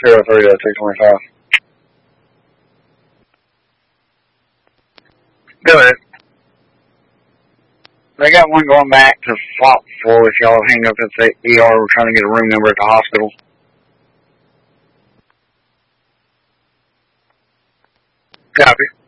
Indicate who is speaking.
Speaker 1: 03 to 225. Go ahead. They got one going back to Foxville if y'all hang up at the ER. We're trying to get a room number at the hospital. Copy.